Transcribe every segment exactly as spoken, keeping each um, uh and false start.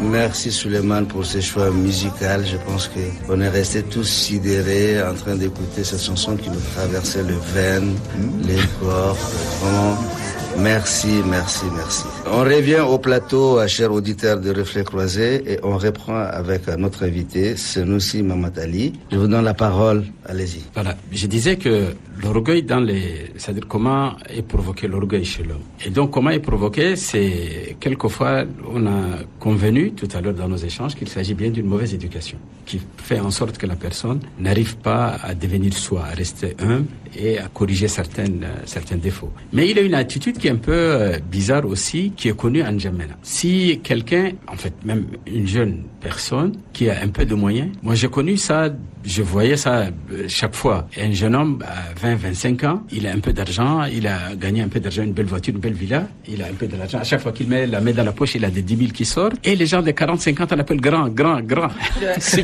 Merci Suleiman pour ce choix musical. Je pense qu'on est restés tous sidérés en train d'écouter cette chanson qui nous traversait les veines, les corps. Vraiment, merci, merci, merci. On revient au plateau, chers auditeurs de Reflets Croisés, et on reprend avec notre invité, Senoussi Mamadali. Je vous donne la parole, allez-y. Voilà, je disais que l'orgueil dans les... C'est-à-dire comment est provoqué l'orgueil chez l'homme. Et donc comment est provoqué, c'est quelquefois, on a convenu tout à l'heure dans nos échanges qu'il s'agit bien d'une mauvaise éducation, qui fait en sorte que la personne n'arrive pas à devenir soi, à rester humble et à corriger certaines, euh, certains défauts. Mais il a une attitude qui est un peu euh, bizarre aussi, qui est connue en N'Djamena. Si quelqu'un, en fait même une jeune personne qui a un peu de moyens, moi j'ai connu ça, je voyais ça euh, chaque fois. Un jeune homme à vingt, vingt-cinq ans, il a un peu d'argent, il a gagné un peu d'argent, une belle voiture, une belle villa, il a un peu de l'argent. À chaque fois qu'il met la main dans la poche, il a des dix mille qui sortent. Et les gens de quarante, cinquante ans l'appellent grand, grand, grand. C'est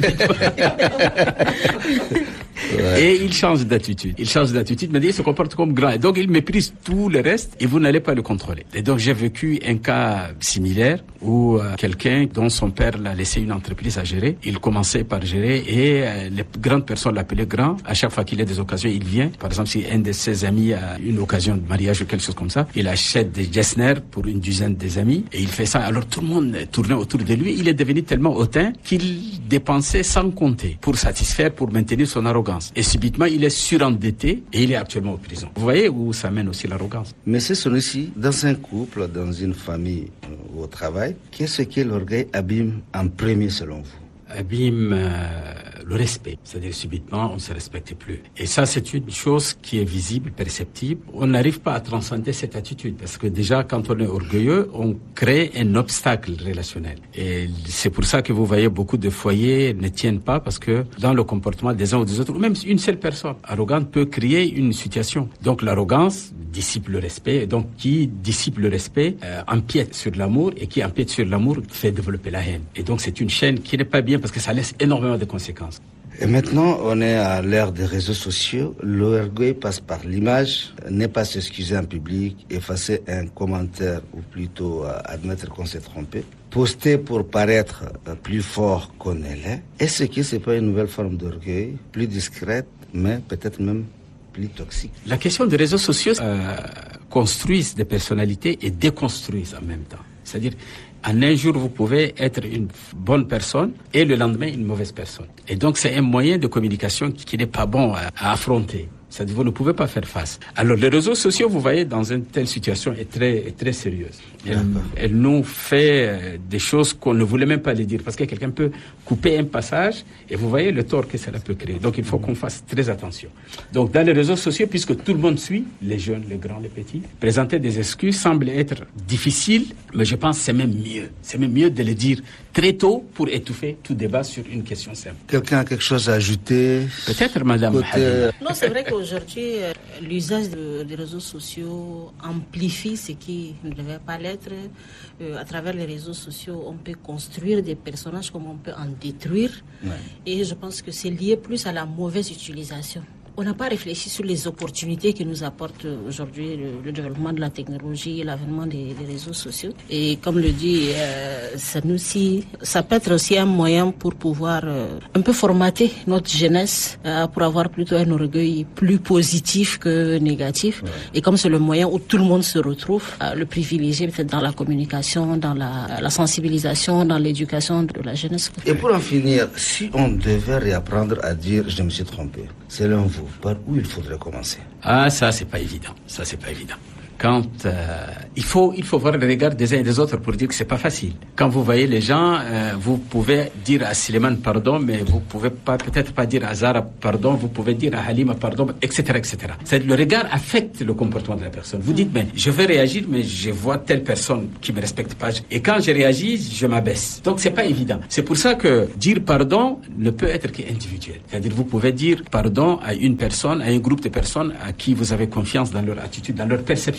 Ouais. Et il change d'attitude. Il change d'attitude, mais il se comporte comme grand. Et donc, il méprise tout le reste et vous n'allez pas le contrôler. Et donc, j'ai vécu un cas similaire où euh, quelqu'un dont son père l'a laissé une entreprise à gérer, il commençait par gérer et euh, les grandes personnes l'appelaient grand. À chaque fois qu'il a des occasions, il vient. Par exemple, si un de ses amis a une occasion de mariage ou quelque chose comme ça, il achète des Gessner pour une dizaine des amis et il fait ça. Alors, tout le monde tournait autour de lui. Il est devenu tellement hautain qu'il dépensait sans compter pour satisfaire, pour maintenir son arrogance. Et subitement, il est surendetté et il est actuellement en prison. Vous voyez où ça mène aussi l'arrogance. Mais c'est celui-ci, dans un couple, dans une famille ou au travail, qu'est-ce que l'orgueil abîme en premier selon vous? Abîme euh, le respect. C'est-à-dire subitement, on ne se respecte plus. Et ça, c'est une chose qui est visible, perceptible. On n'arrive pas à transcender cette attitude parce que déjà, quand on est orgueilleux, on crée un obstacle relationnel. Et c'est pour ça que vous voyez beaucoup de foyers ne tiennent pas parce que dans le comportement des uns ou des autres, ou même une seule personne arrogante peut créer une situation. Donc l'arrogance dissipe le respect. Et donc qui dissipe le respect euh, empiète sur l'amour et qui empiète sur l'amour fait développer la haine. Et donc c'est une chaîne qui n'est pas bien parce que ça laisse énormément de conséquences. Et maintenant, on est à l'ère des réseaux sociaux. L'orgueil passe par l'image, ne pas s'excuser en public, effacer un commentaire ou plutôt admettre qu'on s'est trompé, poster pour paraître plus fort qu'on ne l'est. Est-ce que c'est pas une nouvelle forme d'orgueil, plus discrète, mais peut-être même plus toxique? La question des réseaux sociaux euh, construisent des personnalités et déconstruisent en même temps. C'est-à-dire, en un jour, vous pouvez être une bonne personne et le lendemain, une mauvaise personne. Et donc, c'est un moyen de communication qui, qui n'est pas bon à, à affronter. C'est-à-dire, vous ne pouvez pas faire face. Alors, les réseaux sociaux, vous voyez, dans une telle situation, est très, est très sérieuse. Elle, elle nous fait des choses qu'on ne voulait même pas les dire. Parce que quelqu'un peut couper un passage et vous voyez le tort que cela peut créer. Donc, il faut qu'on fasse très attention. Donc, dans les réseaux sociaux, puisque tout le monde suit, les jeunes, les grands, les petits, présenter des excuses semble être difficile, mais je pense que c'est même mieux. C'est même mieux de le dire très tôt pour étouffer tout débat sur une question simple. Quelqu'un a quelque chose à ajouter? Peut-être, madame Côté... Hadid. Non, c'est vrai qu'aujourd'hui, euh, l'usage de, des réseaux sociaux amplifie ce qui ne devait pas l'être. Euh, à travers les réseaux sociaux, on peut construire des personnages comme on peut en détruire. Ouais. Et je pense que c'est lié plus à la mauvaise utilisation. On n'a pas réfléchi sur les opportunités que nous apporte aujourd'hui le, le développement de la technologie et l'avènement des, des réseaux sociaux. Et comme le dit euh, Senoussi, ça peut être aussi un moyen pour pouvoir euh, un peu formater notre jeunesse euh, pour avoir plutôt un orgueil plus positif que négatif. Ouais. Et comme c'est le moyen où tout le monde se retrouve, euh, le privilégier peut-être dans la communication, dans la, la sensibilisation, dans l'éducation de la jeunesse. Et pour en finir, si on devait réapprendre à dire « je me suis trompé », selon vous, par où il faudrait commencer? Ah, ça, c'est pas évident. Ça, c'est pas évident. Quand euh, il faut, il faut voir le regard des uns et des autres pour dire que c'est pas facile. Quand vous voyez les gens, euh, vous pouvez dire à Suleiman pardon, mais vous pouvez pas, peut-être pas dire à Zara pardon, vous pouvez dire à Halima pardon, et cetera, et cetera. C'est le regard affecte le comportement de la personne. Vous dites, mais je vais réagir, mais je vois telle personne qui me respecte pas, et quand je réagis, je m'abaisse. Donc c'est pas évident. C'est pour ça que dire pardon ne peut être qu'individuel. C'est-à-dire, vous pouvez dire pardon à une personne, à un groupe de personnes à qui vous avez confiance dans leur attitude, dans leur perception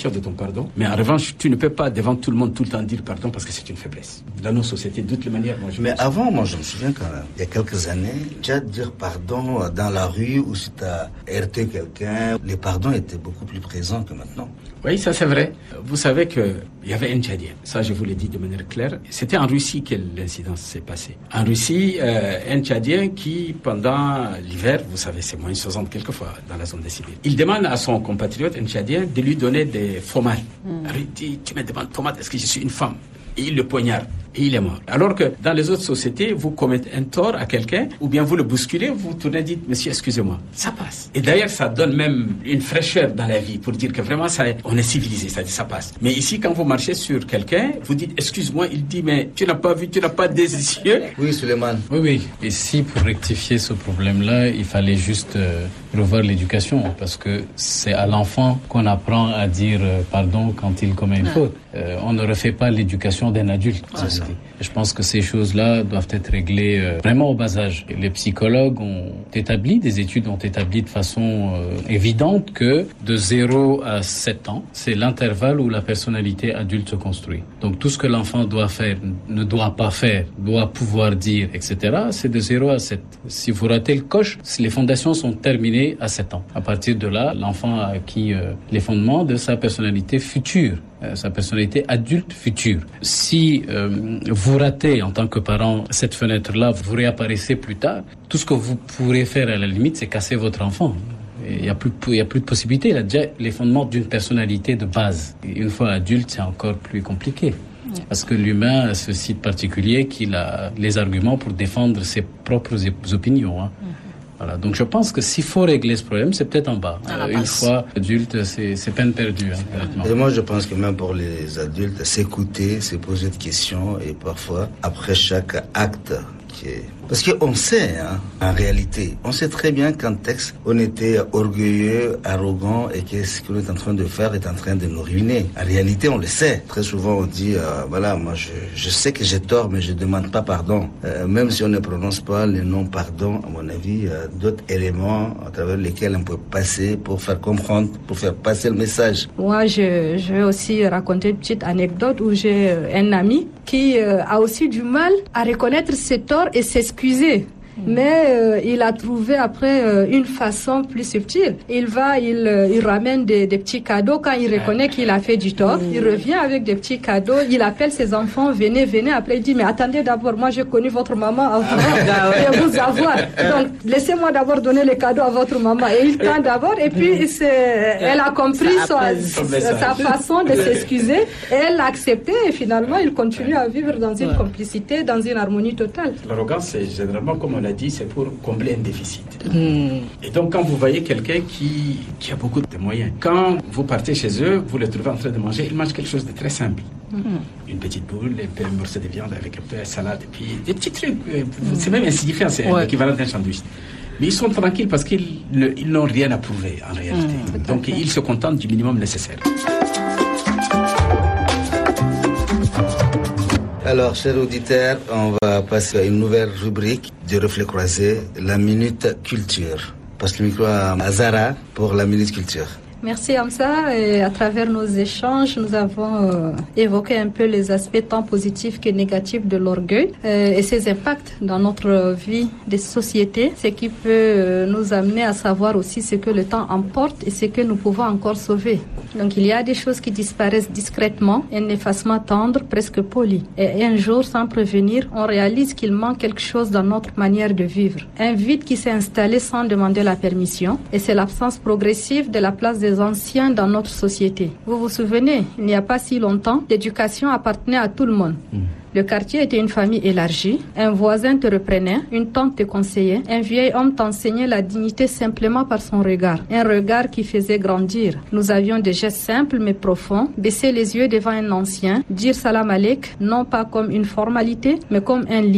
condition de ton pardon. Mais en revanche, tu ne peux pas devant tout le monde tout le temps dire pardon parce que c'est une faiblesse. Dans nos sociétés, de toutes les manières, moi je Mais avant, moi je me souviens quand même, il y a quelques années, tu as dire pardon dans la rue ou si tu as heurté quelqu'un, les pardons étaient beaucoup plus présents que maintenant. Oui, ça c'est vrai. Vous savez qu'il y avait un Tchadien, ça je vous l'ai dit de manière claire. C'était en Russie que l'incident s'est passé. En Russie, euh, un Tchadien qui, pendant l'hiver, vous savez, c'est moins soixante quelquefois dans la zone des civils, il demande à son compatriote, un Tchadien, de lui donner des fromages. Mm. Alors il dit, tu me demandes tomate, est-ce que je suis une femme? Et il le poignarde. Et il est mort. Alors que dans les autres sociétés, vous commettez un tort à quelqu'un, ou bien vous le bousculez, vous tournez et dites, monsieur, excusez-moi. Ça passe. Et d'ailleurs, ça donne même une fraîcheur dans la vie pour dire que vraiment, ça, on est civilisé, ça dit, ça passe. Mais ici, quand vous marchez sur quelqu'un, vous dites, excuse-moi, il dit, mais tu n'as pas vu, tu n'as pas des yeux. Oui, Suleiman. Oui, oui. Et si pour rectifier ce problème-là, il fallait juste euh, revoir l'éducation, parce que c'est à l'enfant qu'on apprend à dire euh, pardon quand il commet une faute. Euh, on ne refait pas l'éducation d'un adulte. Ah, je pense que ces choses-là doivent être réglées euh, vraiment au bas âge. Les psychologues ont établi, des études ont établi de façon euh, évidente que de zéro à sept ans, c'est l'intervalle où la personnalité adulte se construit. Donc tout ce que l'enfant doit faire, ne doit pas faire, doit pouvoir dire, et cetera, c'est de zéro à sept. Si vous ratez le coche, les fondations sont terminées à sept ans. À partir de là, l'enfant a acquis euh, les fondements de sa personnalité future, euh, sa personnalité adulte future. Si euh, vous ratez en tant que parent cette fenêtre-là, vous réapparaissez plus tard, tout ce que vous pourrez faire à la limite, c'est casser votre enfant. Il n'y a plus, il y a plus de possibilités. Il a déjà les fondements d'une personnalité de base. Et une fois adulte, c'est encore plus compliqué. Parce que l'humain a ce site particulier qu'il a les arguments pour défendre ses propres opinions. Hein. Voilà. Donc je pense que s'il faut régler ce problème, c'est peut-être en bas. Euh, une fois adulte, c'est, c'est peine perdue. Hein, et moi je pense que même pour les adultes, s'écouter, se poser des questions et parfois, après chaque acte qui est... Parce qu'on sait, hein, en réalité, on sait très bien qu'en texte, on était orgueilleux, arrogant et que ce qu'on est en train de faire est en train de nous ruiner. En réalité, on le sait. Très souvent, on dit, euh, voilà, moi, je, je sais que j'ai tort, mais je ne demande pas pardon. Euh, même si on ne prononce pas le nom pardon, à mon avis, il y a d'autres éléments à travers lesquels on peut passer pour faire comprendre, pour faire passer le message. Moi, je, je vais aussi raconter une petite anecdote où j'ai un ami qui euh, a aussi du mal à reconnaître ses torts et ses excuser. Mais euh, il a trouvé après euh, une façon plus subtile. Il va, il, euh, il ramène des, des petits cadeaux quand il reconnaît qu'il a fait du tort. Il revient avec des petits cadeaux. Il appelle ses enfants, venez, venez. Après, il dit, mais attendez d'abord, moi j'ai connu votre maman avant de vous avoir. Donc, laissez-moi d'abord donner les cadeaux à votre maman. Et il tend d'abord. Et puis, c'est, elle a compris sa, sa façon de s'excuser. Et elle l'a accepté. Et finalement, il continue à vivre dans une complicité, dans une harmonie totale. L'arrogance, c'est généralement, comme on l'a dit, c'est pour combler un déficit. Mmh. Et donc, quand vous voyez quelqu'un qui, qui a beaucoup de moyens, quand vous partez chez eux, vous le trouvez en train de manger, il mange quelque chose de très simple. Mmh. Une petite boule, un peu un morceau de viande avec un peu de salade, et puis des petits trucs. Mmh. C'est même insignifiant, c'est ouais. l'équivalent d'un sandwich. Mais ils sont tranquilles parce qu'ils ne, ils n'ont rien à prouver, en réalité. Mmh. Donc, ils se contentent du minimum nécessaire. Alors, chers auditeurs, on va passer à une nouvelle rubrique du Reflet Croisé, la Minute Culture. Passe le micro à Zara pour la Minute Culture. Merci Hamza. Et à travers nos échanges, nous avons euh, évoqué un peu les aspects tant positifs que négatifs de l'orgueil euh, et ses impacts dans notre vie des sociétés, ce qui peut euh, nous amener à savoir aussi ce que le temps emporte et ce que nous pouvons encore sauver. Donc il y a des choses qui disparaissent discrètement, un effacement tendre, presque poli. Et un jour, sans prévenir, on réalise qu'il manque quelque chose dans notre manière de vivre. Un vide qui s'est installé sans demander la permission, et c'est l'absence progressive de la place des anciens dans notre société. Vous vous souvenez, il n'y a pas si longtemps, l'éducation appartenait à tout le monde. Mmh. Le quartier était une famille élargie. Un voisin te reprenait, une tante te conseillait, un vieil homme t'enseignait la dignité simplement par son regard. Un regard qui faisait grandir. Nous avions des gestes simples mais profonds. Baisser les yeux devant un ancien, dire salam alek, non pas comme une formalité, mais comme un lien,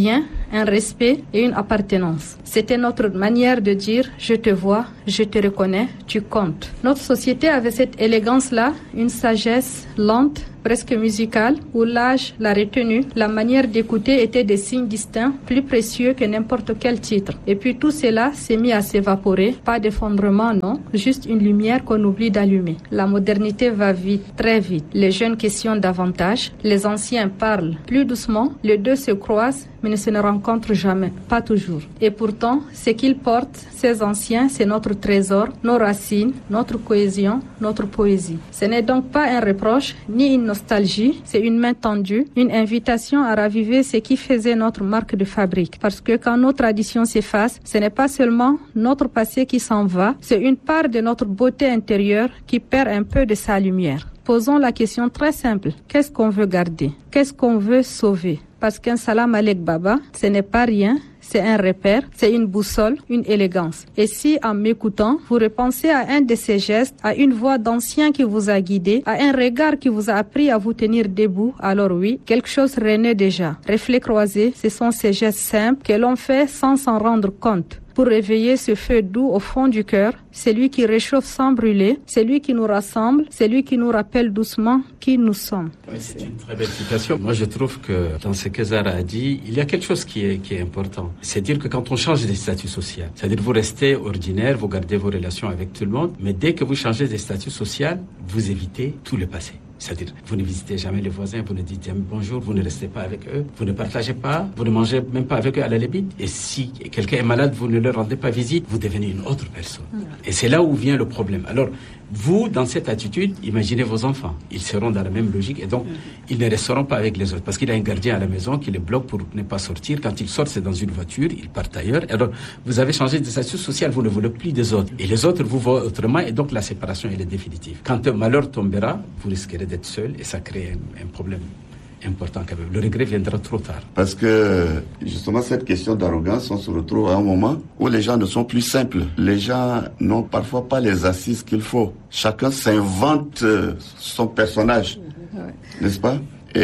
un respect et une appartenance. C'était notre manière de dire « je te vois, je te reconnais, tu comptes ». Notre société avait cette élégance-là, une sagesse lente, presque musicale, où l'âge, la retenue, la manière d'écouter étaient des signes distincts, plus précieux que n'importe quel titre. Et puis tout cela s'est mis à s'évaporer, pas d'effondrement, non, juste une lumière qu'on oublie d'allumer. La modernité va vite, très vite. Les jeunes questionnent davantage, les anciens parlent plus doucement, les deux se croisent, mais ne se ne rencontrent jamais, pas toujours. Et pourtant, ce qu'ils portent, ces anciens, c'est notre trésor, nos racines, notre cohésion, notre poésie. Ce n'est donc pas un reproche, ni une nostalgie, c'est une main tendue, une invitation à raviver ce qui faisait notre marque de fabrique. Parce que quand nos traditions s'effacent, ce n'est pas seulement notre passé qui s'en va, c'est une part de notre beauté intérieure qui perd un peu de sa lumière. Posons la question très simple. Qu'est-ce qu'on veut garder? Qu'est-ce qu'on veut sauver? Parce qu'un salam alek baba, ce n'est pas rien, c'est un repère, c'est une boussole, une élégance. Et si, en m'écoutant, vous repensez à un de ces gestes, à une voix d'ancien qui vous a guidé, à un regard qui vous a appris à vous tenir debout, alors oui, quelque chose renaît déjà. Reflets croisés, ce sont ces gestes simples que l'on fait sans s'en rendre compte. Pour réveiller ce feu doux au fond du cœur, celui qui réchauffe sans brûler, celui qui nous rassemble, celui qui nous rappelle doucement qui nous sommes. Oui, c'est une très belle citation. Moi, je trouve que dans ce que Zara a dit, il y a quelque chose qui est, qui est important. C'est dire que quand on change de statut social, c'est-à-dire vous restez ordinaire, vous gardez vos relations avec tout le monde, mais dès que vous changez de statut social, vous évitez tout le passé. C'est-à-dire, vous ne visitez jamais les voisins, vous ne dites jamais bonjour, vous ne restez pas avec eux, vous ne partagez pas, vous ne mangez même pas avec eux à la limite. Et si quelqu'un est malade, vous ne leur rendez pas visite, vous devenez une autre personne. Et c'est là où vient le problème. Alors, vous, dans cette attitude, imaginez vos enfants. Ils seront dans la même logique et donc, ils ne resteront pas avec les autres. Parce qu'il y a un gardien à la maison qui les bloque pour ne pas sortir. Quand ils sortent, c'est dans une voiture, ils partent ailleurs. Alors, vous avez changé de statut social, vous ne voulez plus des autres. Et les autres vous voient autrement et donc la séparation, elle est définitive. Quand un malheur tombera, vous risquerez d'être seul et ça crée un, un problème important quand même. Le regret viendra trop tard. Parce que justement cette question d'arrogance, on se retrouve à un moment où les gens ne sont plus simples. Les gens n'ont parfois pas les assises qu'il faut. Chacun s'invente son personnage, n'est-ce pas?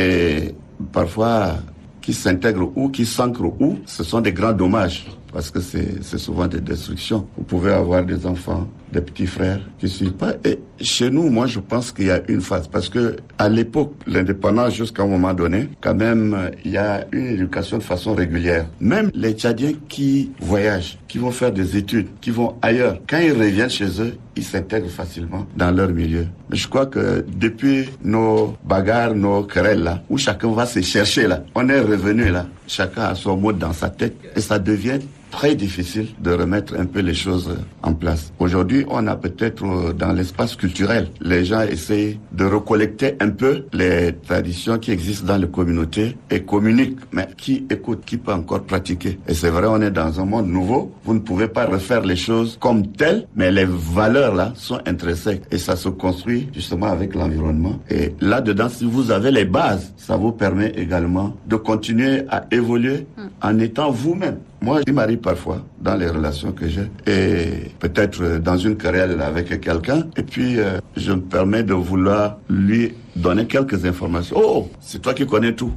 Et parfois, qui s'intègre où, qui s'ancre où, ce sont des grands dommages. Parce que c'est, c'est souvent des destructions. Vous pouvez avoir des enfants, des petits frères qui ne suivent pas. Et chez nous, moi, je pense qu'il y a une phase. Parce que à l'époque, l'indépendance, jusqu'à un moment donné, quand même, il y a une éducation de façon régulière. Même les Tchadiens qui voyagent, qui vont faire des études, qui vont ailleurs, quand ils reviennent chez eux, ils s'intègrent facilement dans leur milieu. Mais je crois que depuis nos bagarres, nos querelles là, où chacun va se chercher là, on est revenu là, chacun a son mot dans sa tête et ça devient très difficile de remettre un peu les choses en place. Aujourd'hui, on a peut-être dans l'espace culturel, les gens essayent de recollecter un peu les traditions qui existent dans les communautés et communiquent. Mais qui écoute, qui peut encore pratiquer? Et c'est vrai, on est dans un monde nouveau. Vous ne pouvez pas refaire les choses comme telles, mais les valeurs là sont intrinsèques et ça se construit justement avec l'environnement. Et là-dedans, si vous avez les bases, ça vous permet également de continuer à évoluer en étant vous-même. Moi, il m'arrive parfois dans les relations que j'ai et peut-être dans une querelle avec quelqu'un et puis euh, je me permets de vouloir lui donner quelques informations. Oh, c'est toi qui connais tout.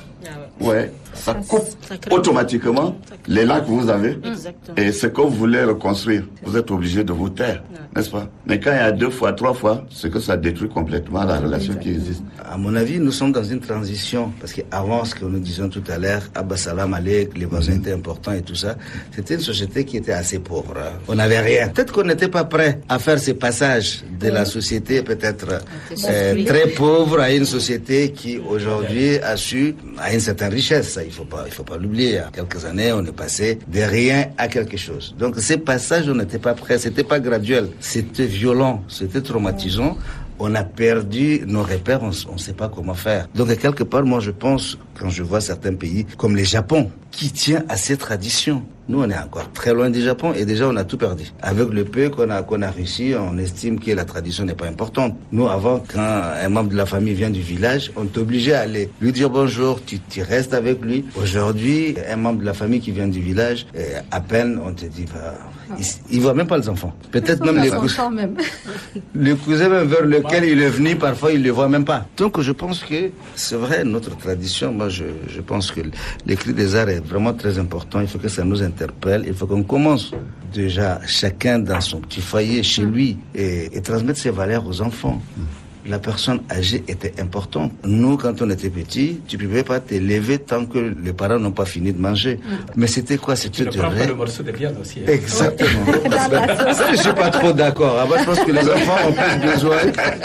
Ouais, ça coupe ça automatiquement l'élan que vous avez. Exactement. Et ce que vous voulez reconstruire, vous êtes obligé de vous taire, ouais. N'est-ce pas? Mais quand il y a deux fois, trois fois, c'est que ça détruit complètement la relation Exactement. Qui existe. À mon avis, nous sommes dans une transition parce qu'avant, ce que nous disions tout à l'heure, Abba Salam Alek, les voisins mm-hmm. étaient importants et tout ça, c'était une société qui était assez pauvre. Hein. On n'avait rien. Peut-être qu'on n'était pas prêt à faire ce passage de ouais. la société peut-être euh, très pauvre à une société qui aujourd'hui a su, à une certaine richesse, ça, il faut pas, il faut pas l'oublier. En quelques années, on est passé de rien à quelque chose. Donc, ces passages, on n'était pas prêts, c'était pas graduel, c'était violent, c'était traumatisant. On a perdu nos repères, on ne sait pas comment faire. Donc, quelque part, moi, je pense, quand je vois certains pays, comme le Japon, qui tient à ces traditions, Nous, on est encore très loin du Japon et déjà, on a tout perdu. Avec le peu qu'on a, qu'on a réussi, on estime que la tradition n'est pas importante. Nous, avant, quand un membre de la famille vient du village, on t'obligeait à aller lui dire bonjour, tu, tu restes avec lui. Aujourd'hui, un membre de la famille qui vient du village, à peine, on te dit, bah, il ne voit même pas les enfants. Peut-être même les cousins. Même. Les cousins même vers lesquels il est venu, parfois, il ne les voit même pas. Donc, je pense que c'est vrai, notre tradition, moi, je, je pense que l'écrit des arts est vraiment très important. Il faut que ça nous interpelle. Il faut qu'on commence déjà chacun dans son petit foyer, chez lui, et, et transmettre ses valeurs aux enfants. La personne âgée était importante. Nous, quand on était petits, tu ne pouvais pas te lever tant que les parents n'ont pas fini de manger. Mm. Mais c'était quoi? C'était tu ne prends pas le morceau de viande aussi. Hein. Exactement. Ouais. Ça, je ne suis pas trop d'accord. Ah, bah, je pense que les enfants ont plus besoin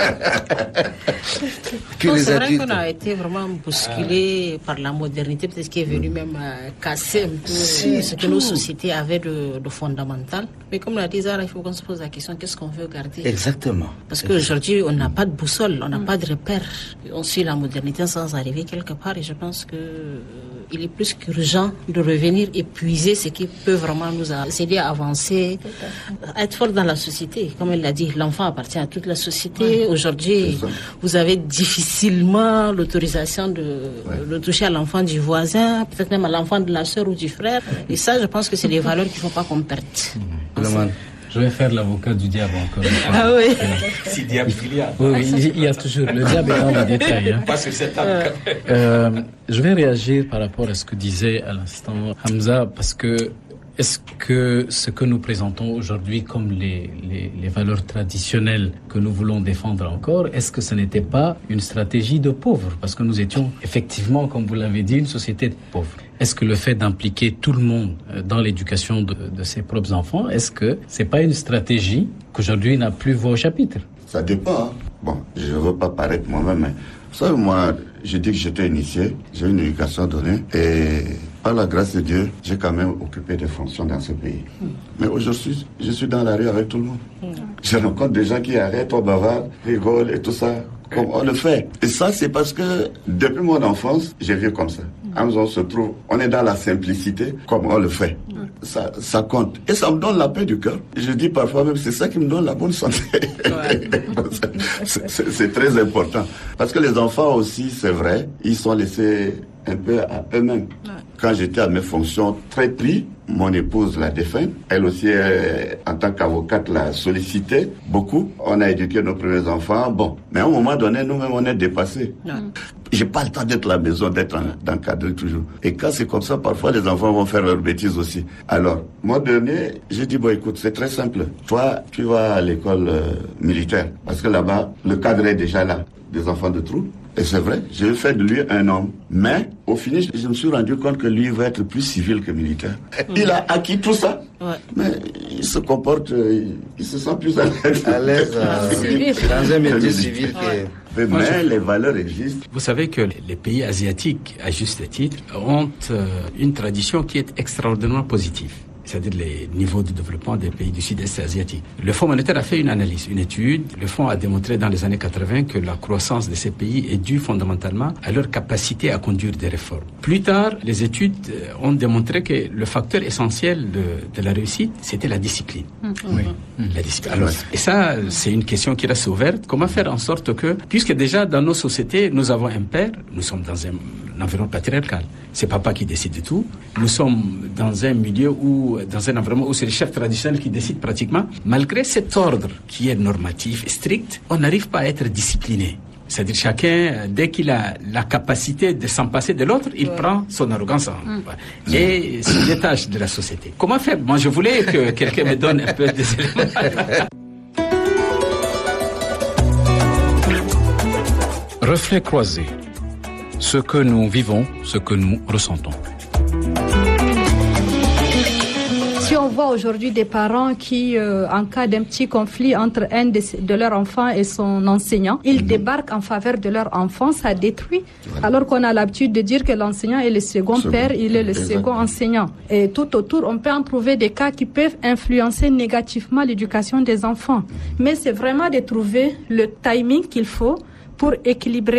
que non, les c'est adultes. C'est vrai qu'on a été vraiment bousculé ah. par la modernité, peut-être qui est venue mm. même euh, casser un peu si, ce que nos sociétés avaient de, de fondamental. Mais comme l'a dit Zara, il faut qu'on se pose la question, qu'est-ce qu'on veut garder? Exactement. Parce qu'aujourd'hui, on n'a pas de boussole, on n'a mm. pas de repère. On suit la modernité sans arriver quelque part et je pense que euh, il est plus qu'urgent de revenir épuiser ce qui peut vraiment nous aider à avancer, à être fort dans la société. Comme elle l'a dit, l'enfant appartient à toute la société. Ouais. Aujourd'hui, vous avez difficilement l'autorisation de, ouais. de toucher à l'enfant du voisin, peut-être même à l'enfant de la sœur ou du frère. Et ça, je pense que c'est des valeurs qu'il ne faut pas qu'on perde. Mmh. Je vais faire l'avocat du diable encore. Ah oui. Si diable il y a. Oui, oui, il y a toujours. Le diable est dans les détails. Hein. Pas sur cette table. Euh, je vais réagir par rapport à ce que disait à l'instant Hamza, parce que est-ce que ce que nous présentons aujourd'hui comme les, les, les valeurs traditionnelles que nous voulons défendre encore, est-ce que ce n'était pas une stratégie de pauvres? Parce que nous étions effectivement, comme vous l'avez dit, une société de pauvres. Est-ce que le fait d'impliquer tout le monde dans l'éducation de, de ses propres enfants, est-ce que c'est pas une stratégie qu'aujourd'hui n'a plus voix au chapitre? Ça dépend. Hein. Bon, je ne veux pas paraître moi-même, mais vous savez, moi, je dis que j'étais initié, j'ai une éducation donnée et par la grâce de Dieu, j'ai quand même occupé des fonctions dans ce pays. Mm. Mais aujourd'hui, je suis dans la rue avec tout le monde. Mm. Je rencontre des gens qui arrêtent, on bavarde, rigolent et tout ça, comme on le fait. Et ça, c'est parce que depuis mon enfance, j'ai vu comme ça. Mm. On se trouve, on est dans la simplicité, comme on le fait. Mm. Ça, ça compte. Et ça me donne la paix du cœur. Je dis parfois même, c'est ça qui me donne la bonne santé. Ouais. c'est, c'est, c'est très important. Parce que les enfants aussi, c'est vrai, ils sont laissés un peu à eux-mêmes. Ouais. Quand j'étais à mes fonctions très pris, mon épouse l'a défunt. Elle aussi, elle, en tant qu'avocate, l'a sollicité beaucoup. On a éduqué nos premiers enfants. Bon, mais à un moment donné, nous-mêmes, on est dépassés. Ouais. J'ai pas le temps d'être à la maison, d'être en, d'encadré toujours. Et quand c'est comme ça, parfois, les enfants vont faire leurs bêtises aussi. Alors, moi, dernier, j'ai dit, bon, écoute, c'est très simple. Toi, tu vas à l'école euh, militaire. Parce que là-bas, le cadre est déjà là. Des enfants de trou. Et c'est vrai, j'ai fait de lui un homme. Mais, au finish, je me suis rendu compte que lui va être plus civil que militaire. Mmh. Il a acquis tout ça. Ouais. Mais il se comporte, il, il se sent plus à l'aise. À l'aise euh, dans un métier civil. Ouais. Que... Mais, mais je... les valeurs existent. Vous savez que les pays asiatiques, à juste titre, ont euh, une tradition qui est extraordinairement positive. C'est-à-dire les niveaux de développement des pays du sud-est asiatique. Le Fonds monétaire a fait une analyse, une étude. Le Fonds a démontré dans les années quatre-vingts que la croissance de ces pays est due fondamentalement à leur capacité à conduire des réformes. Plus tard, les études ont démontré que le facteur essentiel de, de la réussite, c'était la discipline. Mmh. Oui, mmh. la discipline. Alors, et ça, c'est une question qui reste ouverte. Comment faire en sorte que, puisque déjà dans nos sociétés, nous avons un père, nous sommes dans un, un environnement patriarcal. C'est papa qui décide de tout. Nous sommes dans un milieu où, dans un environnement où c'est les chefs traditionnels qui décident pratiquement. Malgré cet ordre qui est normatif et strict, on n'arrive pas à être discipliné. C'est-à-dire chacun, dès qu'il a la capacité de s'en passer de l'autre, il ouais. prend son arrogance en, mmh. et se détache de la société. Comment faire? Moi, je voulais que quelqu'un me donne un peu des éléments. Reflet croisé. Ce que nous vivons, ce que nous ressentons. Si on voit aujourd'hui des parents qui, euh, en cas d'un petit conflit entre un de, de leurs enfants et son enseignant, ils mmh. débarquent en faveur de leur enfant, ça détruit. Voilà. Alors qu'on a l'habitude de dire que l'enseignant est le second second. père, il est le Exactement. second enseignant. Et tout autour, on peut en trouver des cas qui peuvent influencer négativement l'éducation des enfants. Mais c'est vraiment de trouver le timing qu'il faut pour équilibrer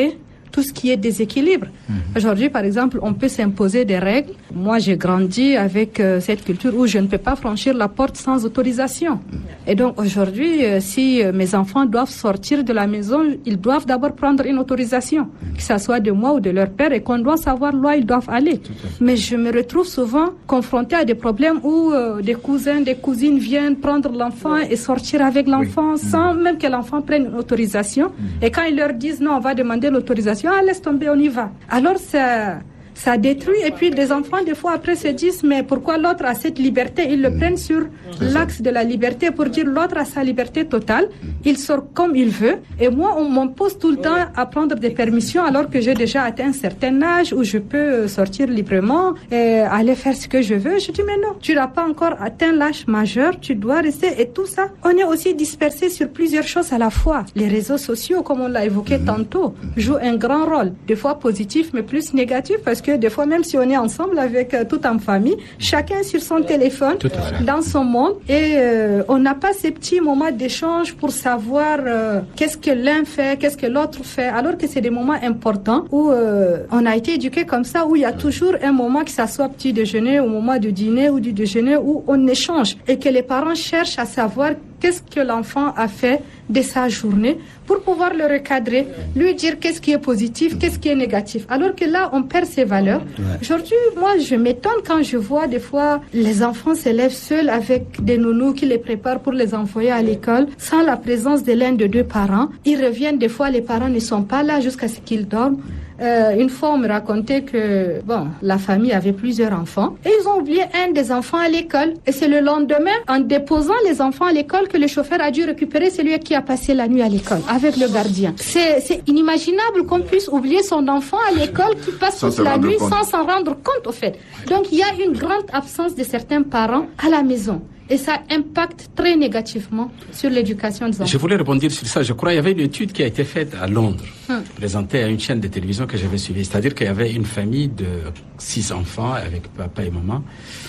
tout ce qui est déséquilibre. Mmh. Aujourd'hui, par exemple, on peut s'imposer des règles. Moi, j'ai grandi avec euh, cette culture où je ne peux pas franchir la porte sans autorisation. Mmh. Et donc, aujourd'hui, euh, si euh, mes enfants doivent sortir de la maison, ils doivent d'abord prendre une autorisation, mmh. que ça soit de moi ou de leur père, et qu'on doit savoir là où ils doivent aller. Mais je me retrouve souvent confrontée à des problèmes où euh, des cousins, des cousines viennent prendre l'enfant et sortir avec l'enfant oui. sans mmh. même que l'enfant prenne une autorisation. Mmh. Et quand ils leur disent non, on va demander l'autorisation, ah, laisse tomber, on y va. Alors, ça, ça détruit. Et puis, les enfants, des fois, après, se disent, mais pourquoi l'autre a cette liberté? Ils le mmh. prennent sur C'est l'axe ça. de la liberté pour dire l'autre a sa liberté totale. Mmh. Il sort comme il veut. Et moi, on m'impose tout le temps à prendre des permissions alors que j'ai déjà atteint un certain âge où je peux sortir librement et aller faire ce que je veux. Je dis, mais non, tu n'as pas encore atteint l'âge majeur, tu dois rester. Et tout ça, on est aussi dispersé sur plusieurs choses à la fois. Les réseaux sociaux, comme on l'a évoqué mmh. tantôt, jouent un grand rôle. Des fois positif, mais plus négatif parce que des fois, même si on est ensemble avec euh, toute en famille, chacun sur son téléphone, dans son monde, et euh, on n'a pas ces petits moments d'échange pour savoir euh, qu'est-ce que l'un fait, qu'est-ce que l'autre fait, alors que c'est des moments importants où euh, on a été éduqué comme ça, où il y a toujours un moment, que ça soit petit déjeuner, au moment du dîner ou du déjeuner, où on échange et que les parents cherchent à savoir qu'est-ce que l'enfant a fait de sa journée pour pouvoir le recadrer, lui dire qu'est-ce qui est positif, qu'est-ce qui est négatif. Alors que là, on perd ses valeurs. Ouais. Aujourd'hui, moi, je m'étonne quand je vois des fois les enfants s'élèvent seuls avec des nounous qui les préparent pour les envoyer à l'école sans la présence de l'un des deux parents. Ils reviennent, des fois, les parents ne sont pas là jusqu'à ce qu'ils dorment. Euh, une fois, on me racontait que bon, la famille avait plusieurs enfants et ils ont oublié un des enfants à l'école. Et c'est le lendemain, en déposant les enfants à l'école, que le chauffeur a dû récupérer celui qui a passé la nuit à l'école avec le gardien. C'est, c'est inimaginable qu'on puisse oublier son enfant à l'école qui passe toute la nuit sans s'en rendre compte, au fait. Donc, il y a une grande absence de certains parents à la maison. Et ça impacte très négativement sur l'éducation des enfants. Je voulais rebondir sur ça. Je crois qu'il y avait une étude qui a été faite à Londres, hum. présentée à une chaîne de télévision que j'avais suivie. C'est-à-dire qu'il y avait une famille de six enfants avec papa et maman.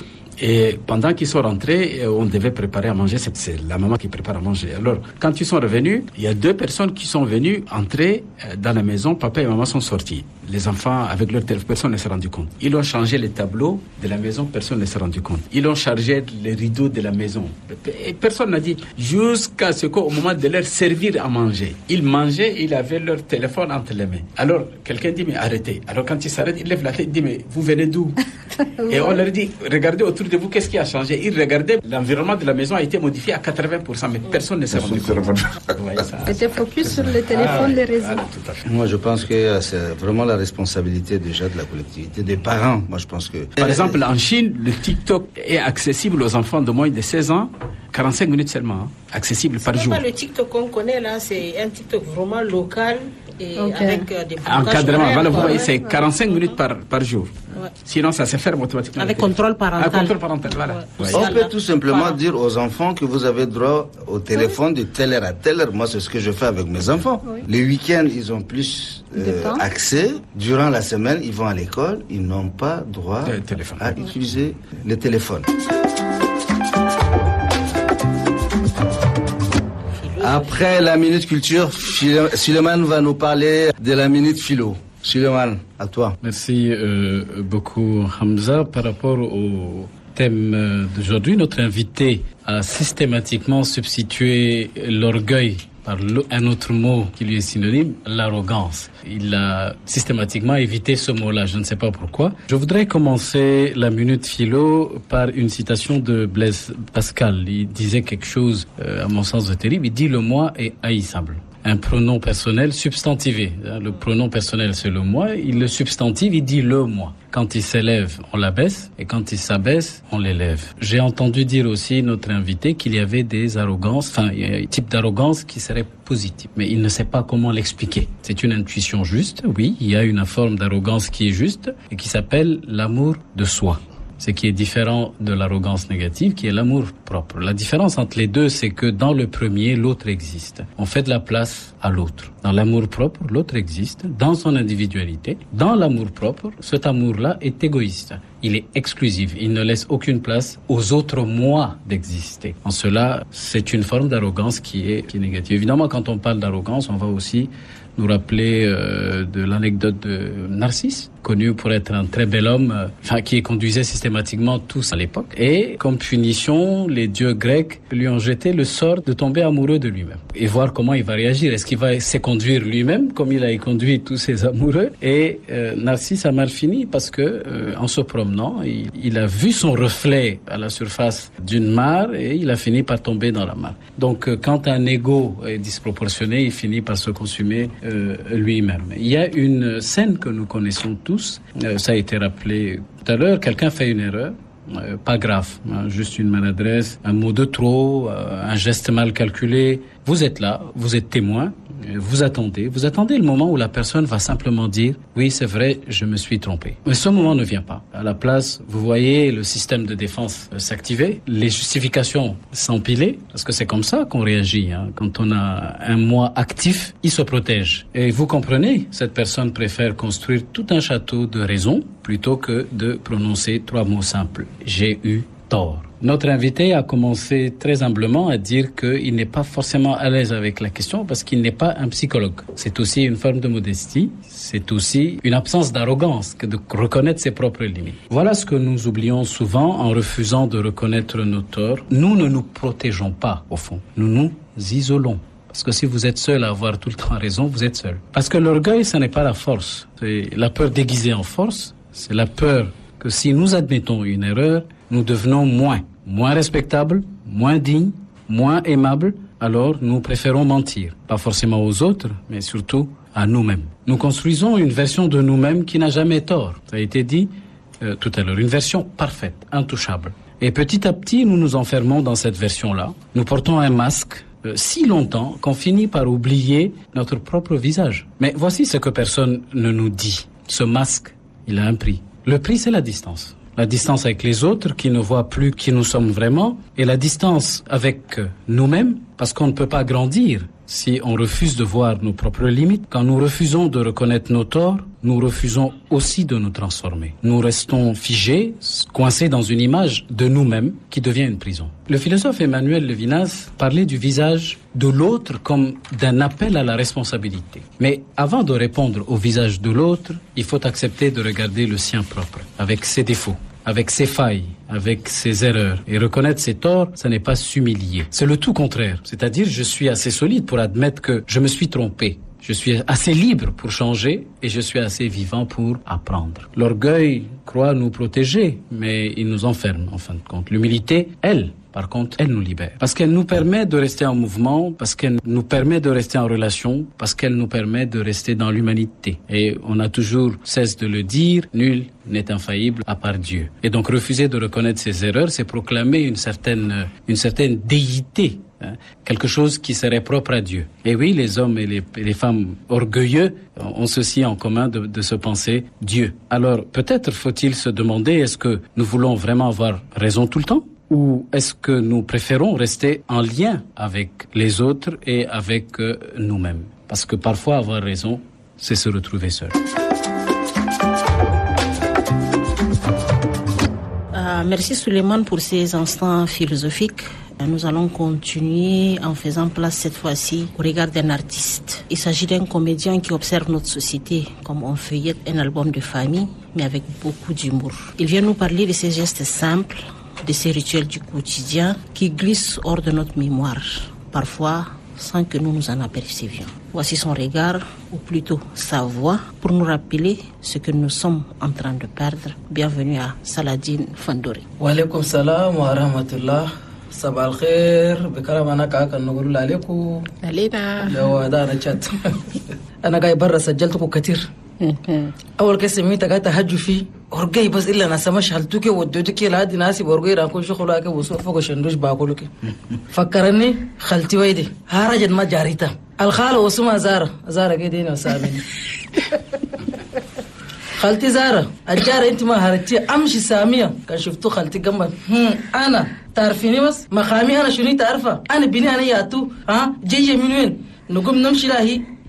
Et pendant qu'ils sont rentrés, on devait préparer à manger. C'est, c'est la maman qui prépare à manger. Alors, quand ils sont revenus, il y a deux personnes qui sont venues entrer dans la maison. Papa et maman sont sortis. Les enfants, avec leur téléphone, personne ne s'est rendu compte. Ils ont changé les tableaux de la maison, personne ne s'est rendu compte. Ils ont chargé les rideaux de la maison. Et personne n'a dit, jusqu'à ce qu'au moment de leur servir à manger, ils mangeaient, ils avaient leur téléphone entre les mains. Alors, quelqu'un dit, mais arrêtez. Alors, quand ils s'arrêtent, ils lèvent la tête, ils disent, mais vous venez d'où? Et on leur dit, regardez autour de vous, qu'est-ce qui a changé? Ils regardaient, l'environnement de la maison a été modifié à quatre-vingts pour cent, mais personne ne s'est rendu compte. C'était focus sur le téléphone, ah, les réseaux. Ah, tout à fait. Moi, je pense que c'est vraiment la responsabilité déjà de la collectivité, des parents. Moi, je pense que... Par exemple, en Chine, le TikTok est accessible aux enfants de moins de seize ans, quarante-cinq minutes seulement, hein, accessible par jour. C'est pas le TikTok qu'on connaît là, c'est un TikTok vraiment local et okay. avec euh, des encadrement. Voilà, vous voyez, c'est quarante-cinq minutes par, par jour. Ouais. Sinon, ça se ferme automatiquement. Avec contrôle parental. Avec contrôle parental, voilà. Ouais. Ouais. On peut tout simplement voilà. dire aux enfants que vous avez droit au téléphone oui. de telle heure à telle heure. Moi, c'est ce que je fais avec mes enfants. Oui. Les week-ends, ils ont plus euh, accès. Durant la semaine, ils vont à l'école. Ils n'ont pas droit à utiliser le téléphone. Après la Minute Culture, Suleiman va nous parler de la Minute Philo. Suleiman, à toi. Merci euh, beaucoup Hamza. Par rapport au thème d'aujourd'hui, notre invité a systématiquement substitué l'orgueil par un autre mot qui lui est synonyme, l'arrogance. Il a systématiquement évité ce mot-là, je ne sais pas pourquoi. Je voudrais commencer la Minute Philo par une citation de Blaise Pascal. Il disait quelque chose, euh, à mon sens, de terrible. Il dit « Le moi est haïssable ». Un pronom personnel substantivé. Le pronom personnel, c'est le moi. Il le substantive, il dit le moi. Quand il s'élève, on l'abaisse. Et quand il s'abaisse, on l'élève. J'ai entendu dire aussi, notre invité, qu'il y avait des arrogances, enfin, il y a un type d'arrogance qui serait positive. Mais il ne sait pas comment l'expliquer. C'est une intuition juste, oui. Il y a une forme d'arrogance qui est juste et qui s'appelle l'amour de soi. Ce qui est différent de l'arrogance négative, qui est l'amour propre. La différence entre les deux, c'est que dans le premier, l'autre existe. On fait de la place à l'autre. Dans l'amour propre, l'autre existe, dans son individualité. Dans l'amour propre, cet amour-là est égoïste. Il est exclusif. Il ne laisse aucune place aux autres moi d'exister. En cela, c'est une forme d'arrogance qui est, qui est négative. Évidemment, quand on parle d'arrogance, on va aussi nous rappeler euh, de l'anecdote de Narcisse, connu pour être un très bel homme, euh, enfin, qui conduisait systématiquement tous à l'époque. Et comme punition, les dieux grecs lui ont jeté le sort de tomber amoureux de lui-même et voir comment il va réagir. Est-ce qu'il va se conduire lui-même comme il a conduit tous ses amoureux? Et euh, Narcisse a mal fini parce que euh, en se promenant, il, il a vu son reflet à la surface d'une mare et il a fini par tomber dans la mare. Donc euh, quand un ego est disproportionné, il finit par se consumer euh, lui-même. Il y a une scène que nous connaissons tous, euh, ça a été rappelé tout à l'heure, quelqu'un fait une erreur. Euh, pas grave, hein, juste une maladresse, un mot de trop, euh, un geste mal calculé. Vous êtes là, vous êtes témoin, euh, vous attendez, vous attendez le moment où la personne va simplement dire « Oui, c'est vrai, je me suis trompé ». Mais ce moment ne vient pas. À la place, vous voyez le système de défense euh, s'activer, les justifications s'empiler, parce que c'est comme ça qu'on réagit. Hein. Quand on a un moi actif, il se protège. Et vous comprenez, cette personne préfère construire tout un château de raison plutôt que de prononcer trois mots simples. J'ai eu tort. Notre invité a commencé très humblement à dire qu'il n'est pas forcément à l'aise avec la question parce qu'il n'est pas un psychologue. C'est aussi une forme de modestie, c'est aussi une absence d'arrogance que de reconnaître ses propres limites. Voilà ce que nous oublions souvent en refusant de reconnaître nos torts. Nous ne nous protégeons pas, au fond. Nous nous isolons. Parce que si vous êtes seul à avoir tout le temps raison, vous êtes seul. Parce que l'orgueil, ce n'est pas la force. C'est la peur déguisée en force. C'est la peur que si nous admettons une erreur, nous devenons moins, moins respectables, moins dignes, moins aimables, alors nous préférons mentir. Pas forcément aux autres, mais surtout à nous-mêmes. Nous construisons une version de nous-mêmes qui n'a jamais tort. Ça a été dit euh, tout à l'heure, une version parfaite, intouchable. Et petit à petit, nous nous enfermons dans cette version-là. Nous portons un masque euh, si longtemps qu'on finit par oublier notre propre visage. Mais voici ce que personne ne nous dit. Ce masque, il a un prix. Le prix, c'est la distance. La distance avec les autres qui ne voient plus qui nous sommes vraiment et la distance avec nous-mêmes parce qu'on ne peut pas grandir si on refuse de voir nos propres limites. Quand nous refusons de reconnaître nos torts, nous refusons aussi de nous transformer. Nous restons figés, coincés dans une image de nous-mêmes qui devient une prison. Le philosophe Emmanuel Levinas parlait du visage de l'autre comme d'un appel à la responsabilité. Mais avant de répondre au visage de l'autre, il faut accepter de regarder le sien propre, avec ses défauts, avec ses failles, avec ses erreurs. Et reconnaître ses torts, ça n'est pas s'humilier. C'est le tout contraire. C'est-à-dire, je suis assez solide pour admettre que je me suis trompé. Je suis assez libre pour changer et je suis assez vivant pour apprendre. L'orgueil croit nous protéger, mais il nous enferme en fin de compte. L'humilité, elle, par contre, elle nous libère. Parce qu'elle nous permet de rester en mouvement, parce qu'elle nous permet de rester en relation, parce qu'elle nous permet de rester dans l'humanité. Et on a toujours cesse de le dire, nul n'est infaillible à part Dieu. Et donc refuser de reconnaître ses erreurs, c'est proclamer une certaine, une certaine déité. Hein, quelque chose qui serait propre à Dieu. Et oui, les hommes et les, et les femmes orgueilleux ont ceci en commun de, de se penser Dieu. Alors peut-être faut-il se demander, est-ce que nous voulons vraiment avoir raison tout le temps? Ou est-ce que nous préférons rester en lien avec les autres et avec euh, nous-mêmes? Parce que parfois avoir raison, c'est se retrouver seul. Euh, merci Suleiman pour ces instants philosophiques. Nous allons continuer en faisant place cette fois-ci au regard d'un artiste. Il s'agit d'un comédien qui observe notre société comme on feuillette un album de famille, mais avec beaucoup d'humour. Il vient nous parler de ces gestes simples, de ces rituels du quotidien qui glissent hors de notre mémoire, parfois sans que nous nous en apercevions. Voici son regard, ou plutôt sa voix, pour nous rappeler ce que nous sommes en train de perdre. Bienvenue à Saladin Fandori. Wa alaikum salam wa rahmatullah. صباح الخير بكرم انا كاكا نقول عليكم علينا لو هذا شات انا جاي برا سجلتكم كتير اول كاس ميتا جاي تهجو فيه اورجاي بس الا انا سمش هلتوكي ودوتكي لهادي ناسي اورجاي راكو شغلك وسوق فوق شندوش باكلك فكرني خالتي ويدي هارجت ما جاريتا الخاله وسما زاره زاره كده وسامين خالتي زاره الجاره انت ما هرتي امشي ساميه كان شفتو خالتي جنب انا تعرفيني بس مخامي انا شنو تعرفه انا بني انا ياتو ها جايه من وين نقوم نمشي لهي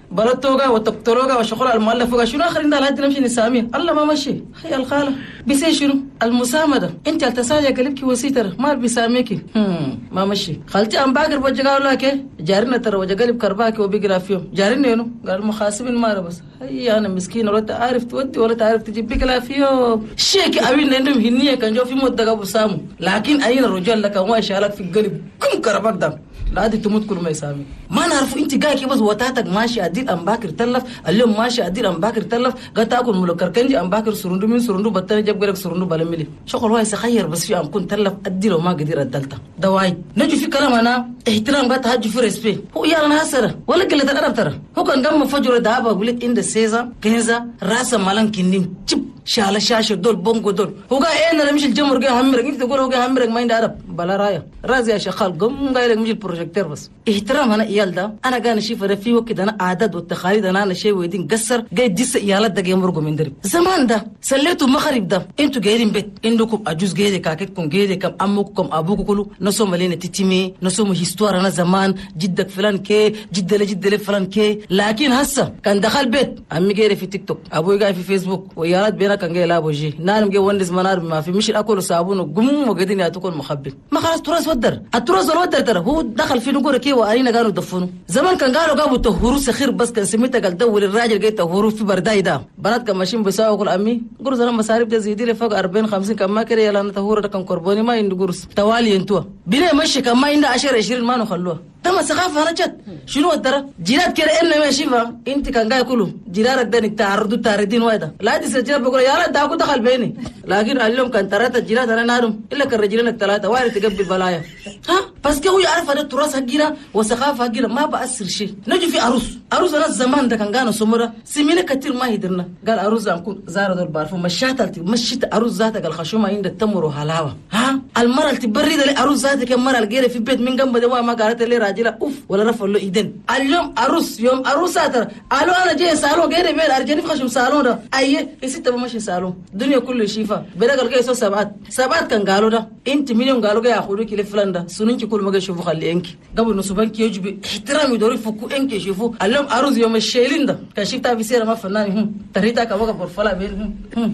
بلطوغا وتقتلوغا وشغل المؤلف شنو اخر عندها لحد نمشي نساميه الله ما مشي هي الخاله بيسي شنو المسامده انت التساجا قلبك وسيتر ما بيساميكي ما مشي خالتي ام باقر بوجا قالوا لك جارنا ترى وجا قلب كرباكي وبيقرا فيهم جارنا انه قال محاسبين ما بس هي انا مسكين ولا تعرف تودي ولا تعرف تجيب بيقرا فيهم شيك ابين عندهم هنيه كان جو في مده ابو سامو لكن اين الرجال لك ما شالك في القلب كم كرباك ده لا دي تموت كل ما يسامي ما نعرف انت قاعد بس وتاتك ماشي ادير ام باكر تلف اليوم ماشي ادير ام باكر تلف قاعد تاكل ملوكر كنجي ام باكر سرندو من سرندو بطل جاب غيرك سرندو بلملي شغل واي سخير بس في ام كنت تلف ادير وما قدر ادلتا دواي نجي في كلام انا احترام بقى تهج في ريسبي هو يا انا هسره ولا قله الادب ترى هو كان قام فجر دابا قلت ان سيزا كنزا راس مالن كنين شاله شاشه دول بونغو دول هو قال ايه انا مش الجمر جاي همرك انت تقول هو جاي همرك ما عنده ادب بلا رايه رازي يا شغال قم قايل لك مش البروجيكتور بس احترام انا ايال ده انا قاعد اشوف في وقت انا عادات والتقاليد انا انا شيء ويدين قصر جاي ديس ايالات ده جاي مرقوا من درب زمان ده سليتوا مغرب ده انتوا جايين بيت عندكم اجوز جاي كاكتكم جاي كم امكم ابوكم كله نسو مالين تتيمي نسو هيستوار انا زمان جدك فلان كي جد لجد فلان كي لكن هسه كان دخل بيت عمي جاي في تيك توك ابوي جاي في فيسبوك ويالات بينا كان جاي لابو جي نانم جاي وندس منار ما في مش اكل صابون وقم وقاعدين ياتكم مخبل ما خلاص تراث ودر التراث الودر ترى هو دخل في نقول كي وارينا قالوا دفنوا زمان كان قالوا قابوا تهوروا سخير بس كان سميتها قال دول الراجل جاي تهوروا في برداي ده بنات كان ماشيين بيساووا يقول امي قرص انا مصاريف ده زيدي لي فوق أربعين خمسين كان ما كده يلا تهور ده كان قرباني ما عندي قرص توالي انتوا بينا ماشي كان ما عنده عشرة عشرين ما نخلوها تم ثقافه انا جد شنو الدرا جيرات كده انه ماشي فا انت كان جاي كله جيرارك ده انك تعرضوا تاردين وايده لا دي سجل بقول يا لا ده دخل بيني لكن اليوم كان ثلاثه جيرات انا نارم الا كان رجلينك ثلاثه واحد تقبل بلايا ها بس هو يعرف هذا التراث حقنا وثقافه حقنا ما بأثر شيء نجي في عروس عروس انا زمان ده كان جانا سمره سمينا كثير ما يدرنا قال عروس نكون زار دول بعرفوا مشات مشيت عروس ذاتها قال خشومه عند التمر وحلاوه ها المراه تبرد لي عروس ذاتك المراه الجيره في بيت من جنب ده ما قالت لي راجله اوف ولا رفع له ايدين اليوم عروس يوم عروسه ترى قالوا انا جاي سالون غير بيت ارجعني في خشم سالون ده اي ست ماشي سالون الدنيا كله شيفا بدا قال جاي سو سبعات سبعات كان قالوا ده انت مليون قالوا جاي ياخذوك لفلان ده سننك كل ما يشوفوا خلي انك قبل نصبانك يجب احترام يدوروا يفكوا انك يشوفوا اليوم عروس يوم الشيلين ده كان شفتها في سيره ما فنان تريتا كوكا بورفلا بين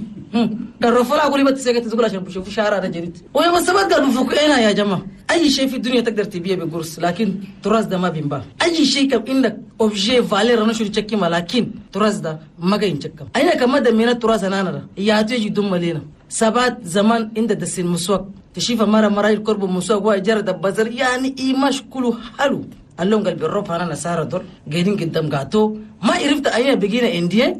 كان رفلا اقول لي بتسكت تقول عشان بشوفوا شعرها ده جديد ويوم السبت قالوا فكوا هنا يا جماعه اي شيء في الدنيا تقدر تبيعه بقرص لكن تراث ده ما بينباع اي شيء كم عندك اوبجي فالير انا شو تشكي لكن تراث ده ما جاي ينشكم اين كما ده من التراث انا ده يا تيجي دم لينا سبات زمان عند دسين مسواك تشوف مره مره القرب مسواك واجر ده بزر يعني ايماش كله حلو اللون قلب الروب انا نساره دول قاعدين قدام قاتو ما عرفت اين بقينا انديه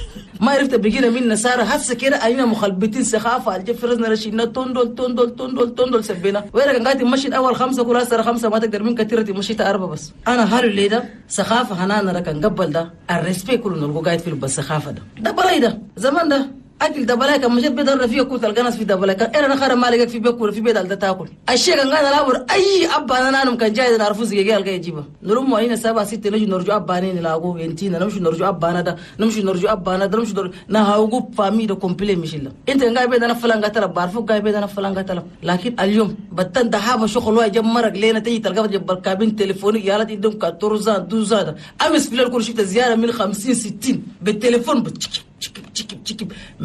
ما عرفت بقينا من نساره هسه كده اين مخلبتين سخافه الجفرزنا رشينا توندول توندول توندول توندول سبينا وين كان قاعد مشيت اول خمسه كل سنه خمسه ما تقدر من كثيره مشيت اربعه بس انا هالو اللي ده سخافه هنانا كان قبل ده الريسبي كله نلقوا قاعد في السخافه ده ده بلاي ده زمان ده اكل دبلاك مشيت بيت الرفيق كنت القناص في دبلاك انا خير ما لقيت في بيت في بيت ده تاكل الشيء كان قاعد الابر اي ابا انا انا كان جاي نعرفوا زي جاي القى يجيبها نلوم هنا سبعة ستة نجي نرجع ابانين نلاقوه ينتينا نمشي نرجع ابانا ده نمشي نرجع ابانا ده نمشي نهاوغو فامي ده كومبلي مشيلا انت قاعد بيت انا فلان قتل بعرفه قاعد بيت انا فلان قتل لكن اليوم بتن دهابه شغل واحد جمرك لينا تيجي تلقى جنب الكابين تليفوني يا ولد يدهم كاتورزان دوزان امس في كل شفت زياره من خمسين ستين بالتليفون بتشكي تشكي تشكي تشكي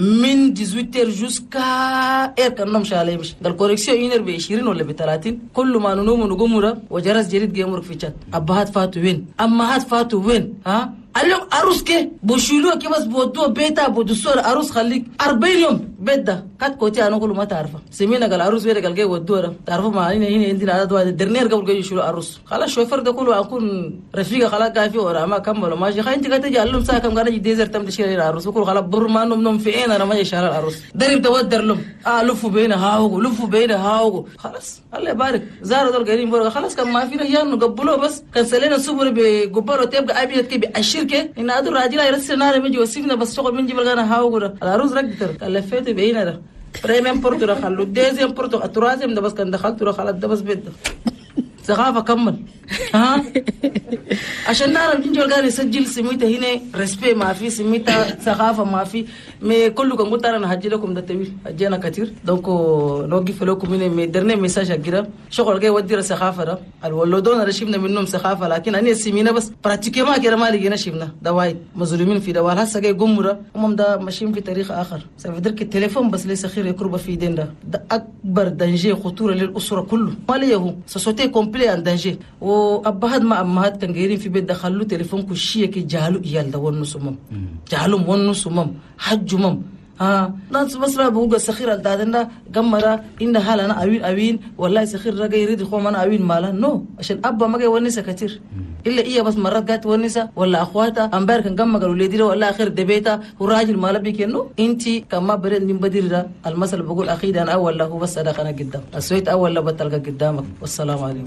من ثمانية عشر جوسكا اير كان نمشي عليه مش قال كوريكسيون ينر ب عشرين ولا ب ثلاثين كل ما ننوم ونقوم وجرس جريد جيمورك في شات ابهات فاتوا وين امهات فاتوا وين ها اليوم عروس كي بوشيلو كي بس بودو بيتا بودسور عروس خليك أربعين يوم بيت ده كات كوتي انا كله ما تعرفه سمينا قال عروس وين قال جاي ودوره تعرفوا ما هنا هنا عندنا عدد واحد درنير قبل جاي يشيلوا عروس خلاص شوفر ده كله اكون رفيقه خلاص قاعد في ورا ما كملوا ماشي خاين انت قاعد تجي علم ساعه كم قاعد ديزر تم تشيل العروس كله خلاص بر ما نوم نوم في انا ما يشال العروس درب تودر لهم اه لفوا بينا هاو لفوا بينا هاو خلاص الله يبارك زاروا دول قاعدين بره خلاص كان ما في رجال نقبلوه بس كان سلينا صبر بغبار تبقى ابيت كي بالشركه ان هذا الراجل يرسل نار ميجي وسيفنا بس شغل من جبل انا هاو العروس رقدر كلفته بينا ده بريمير بورتو خلو ديزيم بورتو التراث ده بس كان دخلت له خلاص ده بس بيت ثقافه كمل ها عشان نعرف نجي قال يسجل سميته هنا ريسبي ما في سميته ثقافه ما في مي كله كان قلت انا هجي لكم ده طويل هجينا كثير دونك نوقف لكم من مي درنا ميساج كده شغل جاي ودي الثقافه ده الولدون رشيبنا منهم ثقافه لكن انا سمينا بس براتيكي ما كده ما لقينا شفنا ده وايد مظلومين في دوال هسه جاي قمره هم ده ماشيين في تاريخ اخر سيفدرك التليفون بس ليس خير يقرب في دين ده, ده اكبر دنجي خطوره للاسره كله ما ليه سوسيتي كومبلي ان دنجي وابهات ما امهات كان جايين في بيت دخلوا تليفون كشيه كي جهلوا يال ده ونص مم جهلوا ونص مم حج مم ها ناس بس لا بوجا سخير الدادنا قمرة إن حالنا أوين أوين والله سخير رجع يريد يخوم أنا أوين ماله نو عشان أبا ما جاي ونسة كتير إلا إيه بس مرات جات ونسة ولا أخواتها أمبارح كان قام قالوا لي ديره ولا آخر دبيته وراجل ماله بيكنو أنتي كما برد من بدير ده المثل بقول أخيد أنا أول له بس أنا خنا قدام السويت أول له بتلقى قدامك والسلام عليكم.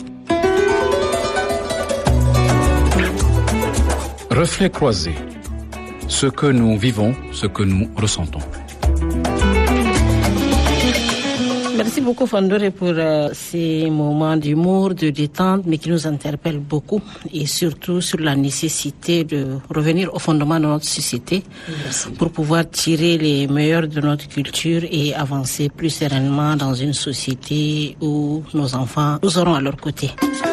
Reflet croisé. Ce que nous vivons, ce que nous ressentons. Merci beaucoup Fandore pour euh, ces moments d'humour, de détente, mais qui nous interpellent beaucoup et surtout sur la nécessité de revenir au fondement de notre société. Merci. Pour pouvoir tirer les meilleurs de notre culture et avancer plus sereinement dans une société où nos enfants nous seront à leur côté.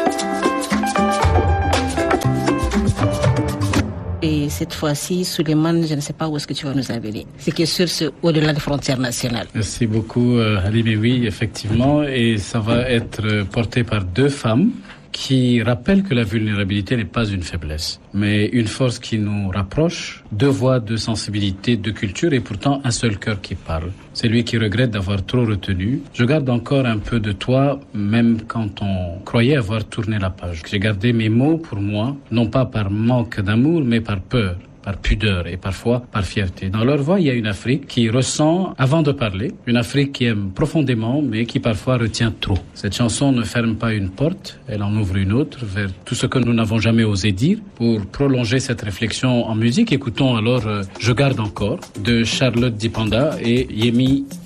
Et cette fois-ci, Suleiman, je ne sais pas où est-ce que tu vas nous amener. C'est que sur ce, au-delà des frontières nationales. Merci beaucoup, euh, Halim. Et oui, effectivement, et ça va être porté par deux femmes qui rappellent que la vulnérabilité n'est pas une faiblesse, mais une force qui nous rapproche, deux voix de sensibilité, de culture et pourtant un seul cœur qui parle. C'est lui qui regrette d'avoir trop retenu. Je garde encore un peu de toi, même quand on croyait avoir tourné la page. J'ai gardé mes mots pour moi, non pas par manque d'amour, mais par peur, par pudeur et parfois par fierté. Dans leur voix, il y a une Afrique qui ressent avant de parler, une Afrique qui aime profondément, mais qui parfois retient trop. Cette chanson ne ferme pas une porte, elle en ouvre une autre vers tout ce que nous n'avons jamais osé dire. Pour prolonger cette réflexion en musique, écoutons alors euh, Je garde encore de Charlotte Dipanda et Yemi